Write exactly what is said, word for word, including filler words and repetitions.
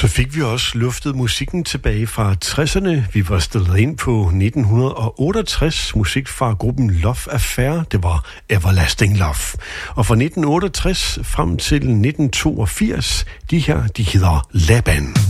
fik vi også luftet musikken tilbage fra tresserne. Vi var stillet ind på nitten otteogtres. Musik fra gruppen Love Affair. Det var Everlasting Love. Og fra nitten otteogtres frem til nitten toogfirs, de her, de hedder Laban.